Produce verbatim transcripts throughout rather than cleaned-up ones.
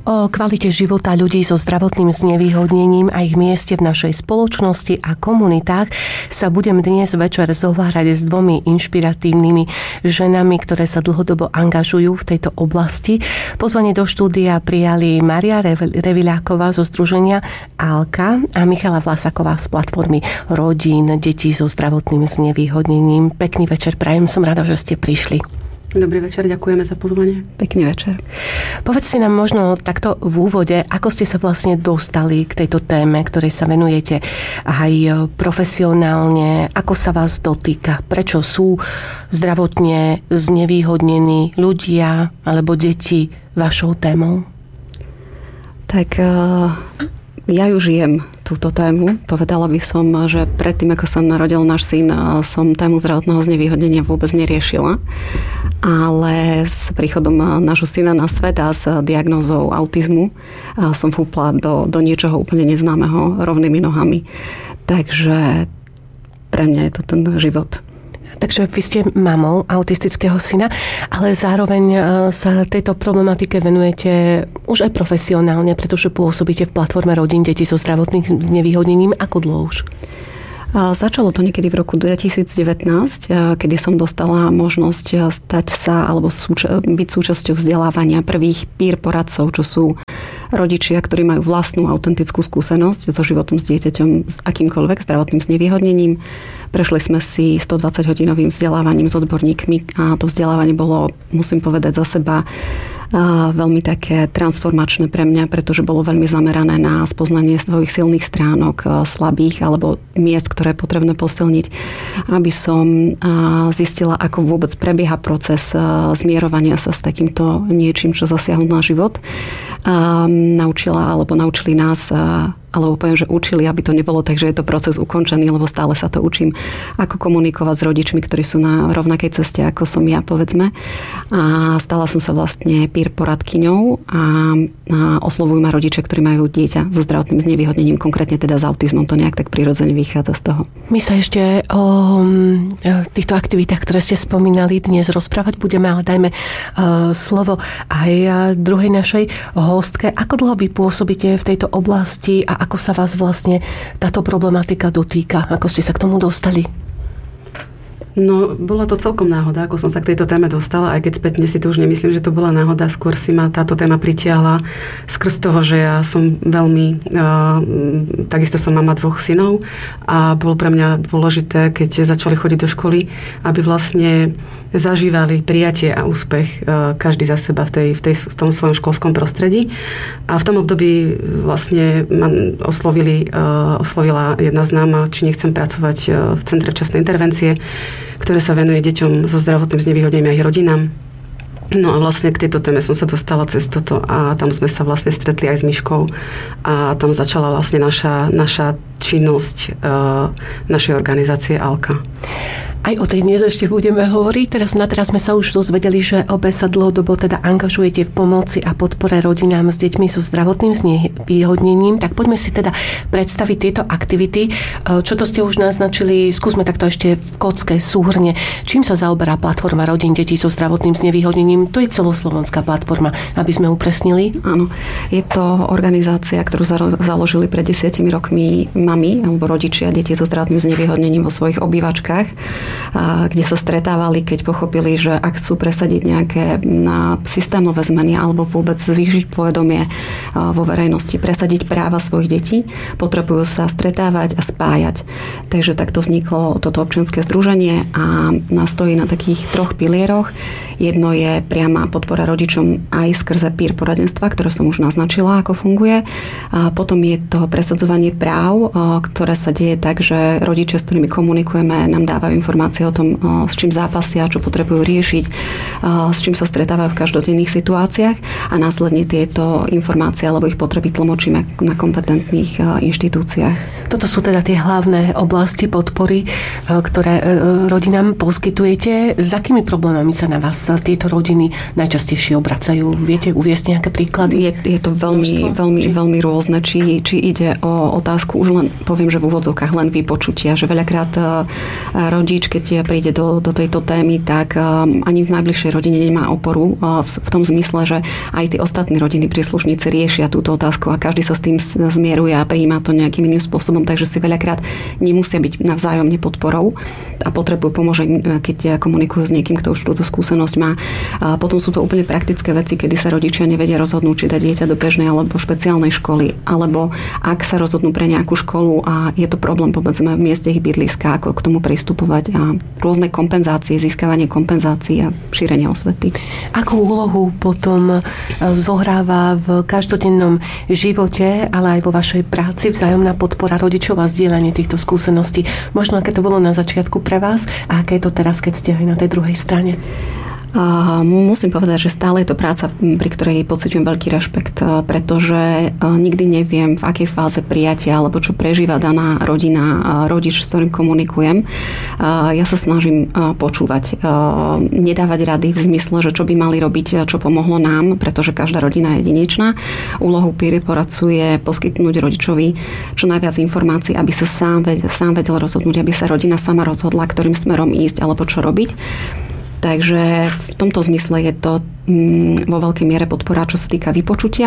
O kvalite života ľudí so zdravotným znevýhodnením a ich mieste v našej spoločnosti a komunitách sa budem dnes večer zhovárať s dvomi inšpiratívnymi ženami, ktoré sa dlhodobo angažujú v tejto oblasti. Pozvanie do štúdia prijali Mária Reviľáková zo združenia Alka a Michala Vlasáková z platformy Rodín detí so zdravotným znevýhodnením. Pekný večer prajem, som rada, že ste prišli. Dobrý večer, ďakujeme za pozvanie. Pekný večer. Povedzte nám možno takto v úvode, ako ste sa vlastne dostali k tejto téme, ktorej sa venujete aj profesionálne, ako sa vás dotýka, prečo sú zdravotne znevýhodnení ľudia alebo deti vašou témou? Tak ja ju žijem, túto tému. Povedala by som, že predtým, ako sa narodil náš syn, som tému zdravotného znevýhodnenia vôbec neriešila. Ale s príchodom nášho syna na svet a s diagnózou autizmu som vúpla do, do niečoho úplne neznámeho rovnými nohami. Takže pre mňa je to ten život. Takže vy ste mamou autistického syna, ale zároveň sa tejto problematike venujete už aj profesionálne, pretože pôsobíte v platforme Rodín detí so zdravotným znevýhodnením. Ako dlho už? Začalo to niekedy v roku dvetisícdevätnásť, kedy som dostala možnosť stať sa alebo súča- byť súčasťou vzdelávania prvých peer poradcov, čo sú rodičia, ktorí majú vlastnú autentickú skúsenosť so životom s dieťaťom s akýmkoľvek zdravotným znevýhodnením. Prešli sme si stodvadsaťhodinovým vzdelávaním s odborníkmi a to vzdelávanie bolo, musím povedať za seba, veľmi také transformačné pre mňa, pretože bolo veľmi zamerané na spoznanie svojich silných stránok, slabých alebo miest, ktoré je potrebné posilniť, aby som zistila, ako vôbec prebieha proces zmierovania sa s takýmto niečím, čo zasiahlo na život. Naučila alebo naučili nás, alebo poviem, že učili, aby to nebolo tak, že je to proces ukončený, lebo stále sa to učím, ako komunikovať s rodičmi, ktorí sú na rovnakej ceste, ako som ja, povedzme. A stala som sa vlastne peer poradkyňou a, a oslovujú ma rodičia, ktorí majú dieťa so zdravotným znevýhodnením, konkrétne teda s autizmom, to nejak tak prirodzene vychádza z toho. My sa ešte o týchto aktivitách, ktoré ste spomínali, dnes rozprávať budeme, ale dajme uh, slovo aj druhej našej hostke. Ako dlho vy pôsobíte v tejto oblasti a ako sa vás vlastne táto problematika dotýka? Ako ste sa k tomu dostali? No, bola to celkom náhoda, ako som sa k tejto téme dostala, aj keď spätne si to už nemyslím, že to bola náhoda, skôr si ma táto téma pritiahla skrz toho, že ja som veľmi, uh, takisto som mama dvoch synov a bolo pre mňa dôležité, keď začali chodiť do školy, aby vlastne zažívali prijatie a úspech uh, každý za seba v, tej, v, tej, v tom svojom školskom prostredí. A v tom období vlastne ma oslovili, uh, oslovila jedna známa, či nechcem pracovať uh, v Centre včasnej intervencie, ktoré sa venuje deťom so zdravotným znevýhodnením a ich rodinám. No a vlastne k tejto téme som sa dostala cez toto a tam sme sa vlastne stretli aj s Miškou a tam začala vlastne naša, naša činnosť uh, našej organizácie Alka. Aj o tej dnes ešte budeme hovoriť. Teraz na teraz sme sa už dozvedeli, že obe sa dlhodobo teda angažujete v pomoci a podpore rodinám s deťmi so zdravotným znevýhodnením. Tak poďme si teda predstaviť tieto aktivity. Čo to ste už naznačili? Skúsme takto ešte v kocke, súhrne. Čím sa zaoberá platforma Rodín detí so zdravotným znevýhodnením? To je celoslovenská platforma, aby sme upresnili. Áno. Je to organizácia, ktorú založili pred desiatimi rokmi mami alebo rodičia detí so zdravotným znevýhodnením vo svojich obývačkách, kde sa stretávali, keď pochopili, že ak chcú presadiť nejaké systémové zmeny alebo vôbec zvýšiť povedomie vo verejnosti, presadiť práva svojich detí, potrebujú sa stretávať a spájať. Takže takto vzniklo toto občianske združenie a stojí na takých troch pilieroch. Jedno je priama podpora rodičom aj skrze peer poradenstva, ktoré som už naznačila, ako funguje. A potom je to presadzovanie práv, ktoré sa deje tak, že rodičia, s ktorými komunikujeme, nám dávajú informácie o tom, s čím zápasia, čo potrebujú riešiť, s čím sa stretávajú v každodenných situáciách a následne tieto informácie alebo ich potreby tlmočíme na kompetentných inštitúciách. Toto sú teda tie hlavné oblasti podpory, ktoré rodinám poskytujete. S akými problémami sa na vás tieto rodiny najčastejšie obracajú? Viete uviesť nejaké príklady? Je, je to veľmi, veľmi, veľmi rôzne, či, či ide o otázku, už len poviem, že v úvodzovkách len vypočutia, že veľakrát rodič, keď príde do, do tejto témy, tak ani v najbližšej rodine nemá oporu v, v tom zmysle, že aj tí ostatní rodiny príslušníci riešia túto otázku a každý sa s tým zmieruje a prijíma to nejakým iným spôsobom, takže si veľakrát nemusia byť navzájomne podporou a potrebujú pomôže, keď komunikujú s niekým, kto už túto skúsenosť má. A potom sú to úplne praktické veci, kedy sa rodičia nevedia rozhodnúť, či dať dieťa do bežnej alebo špeciálnej školy, alebo ak sa rozhodnú pre nejakú školu a je to problém, povedzme, v mieste ich bydliska, ako k tomu pristupovať a rôzne kompenzácie, získavanie kompenzácií a šírenie osvety. Akú úlohu potom zohráva v každodennom živote, ale aj vo vašej práci vzájomná podpora rodičov a zdieľanie týchto skúseností? Možno aké to bolo na začiatku pre vás a aké je to teraz, keď ste aj na tej druhej strane? Uh, musím povedať, že stále je to práca, pri ktorej pociťujem veľký rešpekt, uh, pretože uh, nikdy neviem, v akej fáze prijatia alebo čo prežíva daná rodina, uh, rodič, s ktorým komunikujem. Uh, ja sa snažím uh, počúvať, uh, nedávať rady v zmysle, že čo by mali robiť, čo pomohlo nám, pretože každá rodina je jedinečná. Úlohu peer poradcu je poskytnúť rodičovi čo najviac informácií, aby sa sám vedel, sám vedel rozhodnúť, aby sa rodina sama rozhodla, ktorým smerom ísť alebo čo robiť. Takže v tomto zmysle je to mm, vo veľkej miere podpora, čo sa týka vypočutia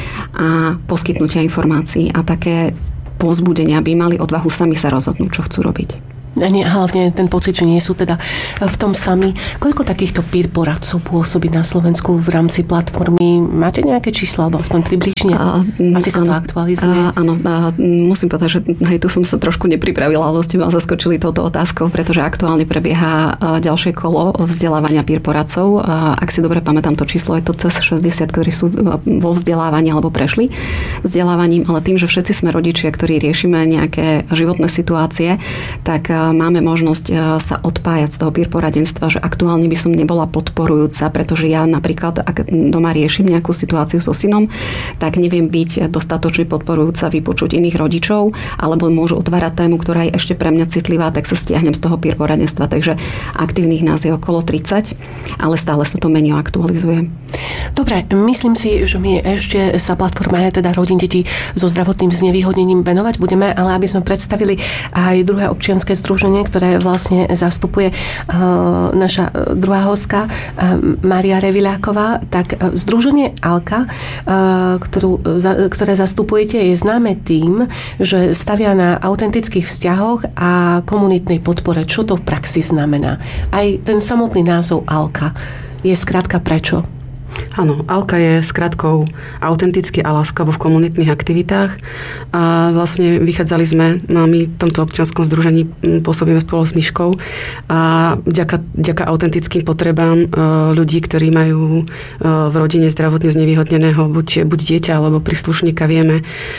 a poskytnutia informácií a také povzbudenia, aby mali odvahu sami sa rozhodnúť, čo chcú robiť. A nie, hlavne ten pocit, že nie sú teda v tom sami. Koľko takýchto peer poradcov pôsobí na Slovensku v rámci platformy? Máte nejaké čísla, alebo aspoň približne? Asi sa to aktualizuje. Áno, musím povedať, že hej, tu som sa trošku nepripravila, ale ste ma zaskočili touto otázkou, pretože aktuálne prebieha ďalšie kolo vzdelávania peer poradcov. Ak si dobre pamätám, to číslo je to cez šesťdesiat, ktorí sú vo vzdelávaní alebo prešli vzdelávaním, ale tým, že všetci sme rodičia, ktorí riešime nejaké životné situácie, tak máme možnosť sa odpájať z toho peer poradenstva, že aktuálne by som nebola podporujúca, pretože ja napríklad, ak doma riešim nejakú situáciu so synom, tak neviem byť dostatočne podporujúca, vypočuť iných rodičov, alebo môžu otvárať tému, ktorá je ešte pre mňa citlivá, tak sa stiahnem z toho peer poradenstva. Takže aktívnych nás je okolo tridsať, ale stále sa to mení a aktualizuje. Dobre, myslím si, že my ešte sa platforme teda rodín detí so zdravotným znevýhodnením venovať budeme, ale aby sme predstavili aj druhé občianske združenie, ktoré vlastne zastupuje uh, naša druhá hostka uh, Mária Reviláková, tak uh, združenie Alka, uh, ktorú, za, ktoré zastupujete, je známe tým, že stavia na autentických vzťahoch a komunitnej podpore. Čo to v praxi znamená? Aj ten samotný názov Alka je skrátka prečo? Áno, Alka je skratkou autenticky a láskavo v komunitných aktivitách a vlastne vychádzali sme, my v tomto občianskom združení pôsobíme spolu s Myškou a vďaka, vďaka autentickým potrebám ľudí, ktorí majú v rodine zdravotne znevýhodneného buď, buď dieťa alebo príslušníka, vieme,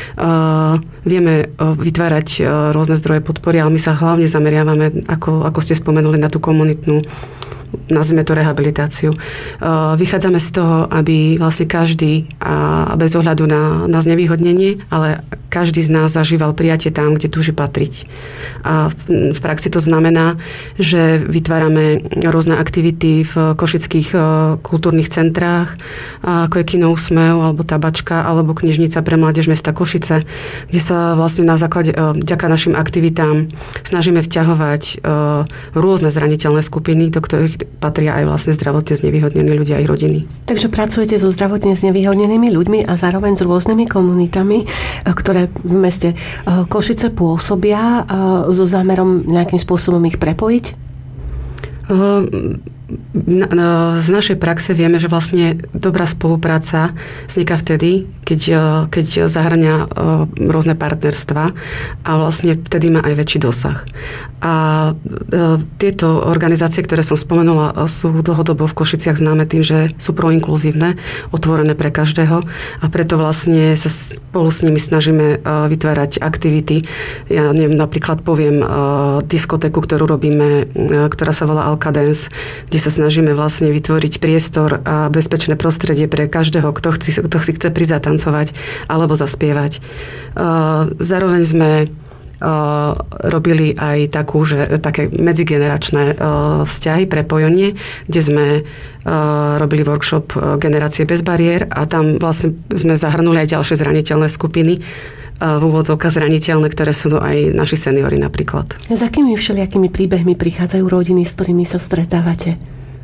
vieme vytvárať rôzne zdroje podpory, ale my sa hlavne zameriavame, ako, ako ste spomenuli, na tú komunitnú, nazvime to rehabilitáciu. Vychádzame z toho, aby vlastne každý, a bez ohľadu na, na znevýhodnenie, ale každý z nás zažíval prijatie tam, kde túži patriť. A v, v praxi to znamená, že vytvárame rôzne aktivity v košických kultúrnych centrách, ako je Kino Úsmev, alebo Tabačka, alebo Knižnica pre mládež mesta Košice, kde sa vlastne na základe, vďaka našim aktivitám snažíme vťahovať rôzne zraniteľné skupiny, do ktorých patria aj vlastne zdravotne znevýhodnení ľudia aj rodiny. Takže pracujete so zdravotne znevýhodnenými ľuďmi a zároveň s rôznymi komunitami, ktoré v meste Košice pôsobia, so zámerom nejakým spôsobom ich prepojiť? Z našej praxe vieme, že vlastne dobrá spolupráca vzniká vtedy, keď, keď zahrania rôzne partnerstva a vlastne vtedy má aj väčší dosah. A tieto organizácie, ktoré som spomenula, sú dlhodobo v Košiciach známe tým, že sú proinkluzívne, otvorené pre každého a preto vlastne sa spolu s nimi snažíme vytvárať aktivity. Ja neviem, napríklad poviem diskotéku, ktorú robíme, ktorá sa volá Alka Dance, kde sa snažíme vlastne vytvoriť priestor a bezpečné prostredie pre každého, kto, chci, kto si chce prísť zatancovať alebo zaspievať. Zároveň sme robili aj takú, že, také medzigeneračné vzťahy, prepojenie, kde sme robili workshop Generácie bez bariér a tam vlastne sme zahrnuli aj ďalšie zraniteľné skupiny, v úvodzovkách zraniteľné, ktoré sú aj naši seniori napríklad. S akými všelijakými príbehmi prichádzajú rodiny, s ktorými sa stretávate?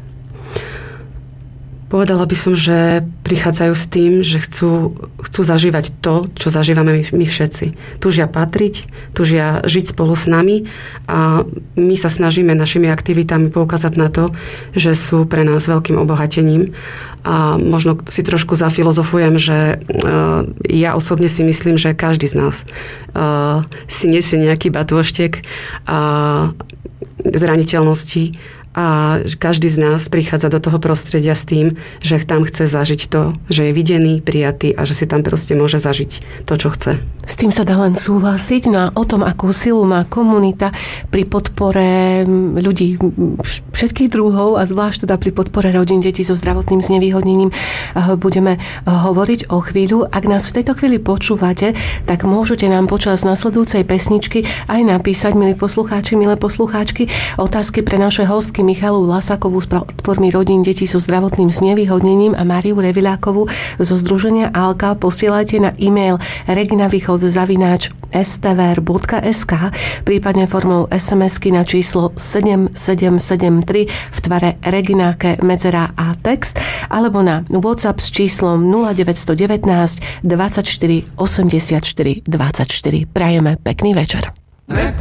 Povedala by som, že prichádzajú s tým, že chcú, chcú zažívať to, čo zažívame my, my všetci. Túžia patriť, túžia žiť spolu s nami a my sa snažíme našimi aktivitami poukázať na to, že sú pre nás veľkým obohatením. A možno si trošku zafilozofujem, že uh, ja osobne si myslím, že každý z nás uh, si nesie nejaký batôštek uh, zraniteľnosti a každý z nás prichádza do toho prostredia s tým, že tam chce zažiť to, že je videný, prijatý a že si tam proste môže zažiť to, čo chce. S tým sa dá len súhlasiť. No a o tom, akú silu má komunita pri podpore ľudí všetkých druhov a zvlášť teda pri podpore rodín detí so zdravotným znevýhodnením budeme hovoriť o chvíľu. Ak nás v tejto chvíli počúvate, tak môžete nám počas nasledujúcej pesničky aj napísať, milí poslucháči, milé poslucháčky, otázky pre naše hostky Michalu Vlasákovú z platformy rodín detí so zdravotným znevýhodnením a Máriu Revilákovú zo združenia Alka. Posielajte na e-mail reginavýchod zavináč es té vé er bodka es ká, prípadne formou es em esky na číslo sedem sedem sedem tri v tvare Regináke medzera a text, alebo na WhatsApp s číslom nula deväť jedna deväť dvadsaťštyri osemdesiatštyri dvadsaťštyri. Prajeme pekný večer.